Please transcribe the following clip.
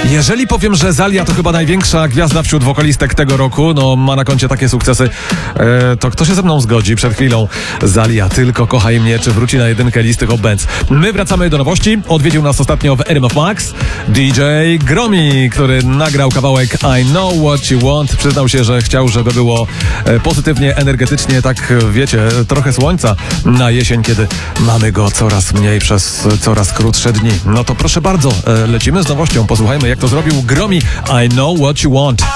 Jeżeli powiem, że Zalia to chyba największa gwiazda wśród wokalistek tego roku, no ma na koncie takie sukcesy, to kto się ze mną zgodzi? Przed chwilą Zalia, Tylko kochaj mnie, czy wróci na jedynkę listy Hot Bands. My wracamy do nowości. Odwiedził nas ostatnio w RMF Max DJ Gromi, który nagrał kawałek I Know What You Want. Przyznał się, że chciał, żeby było pozytywnie, energetycznie, tak wiecie, trochę słońca na jesień, kiedy mamy go coraz mniej przez coraz krótsze dni. No to proszę bardzo, lecimy z nowością. Posłuchajmy, jak to zrobił Gromi. I Know What You Want.